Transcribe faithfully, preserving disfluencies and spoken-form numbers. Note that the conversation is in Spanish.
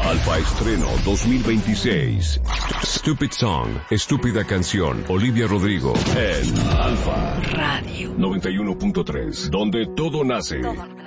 Alfa Estreno dos mil veintiséis. Stupid Song, estúpida canción. Olivia Rodrigo en Alfa Radio noventa y uno punto tres, donde todo nace. Todo.